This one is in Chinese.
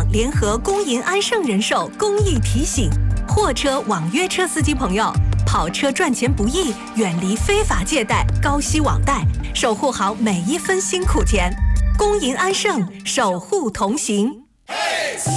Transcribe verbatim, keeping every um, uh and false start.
联合工银安盛人寿公益提醒：货车、网约车司机朋友，跑车赚钱不易，远离非法借贷、高息网贷，守护好每一分辛苦钱。工银安盛，守护同行。